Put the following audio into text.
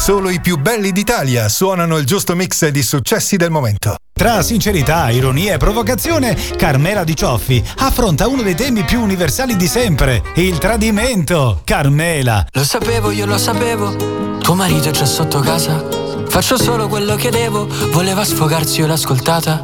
Solo i più belli d'Italia suonano il giusto mix di successi del momento. Tra sincerità, ironia e provocazione, Carmela Di Cioffi affronta uno dei temi più universali di sempre, il tradimento. Carmela. Lo sapevo, io lo sapevo, tuo marito è già sotto casa. Faccio solo quello che devo, voleva sfogarsi, io l'ho ascoltata.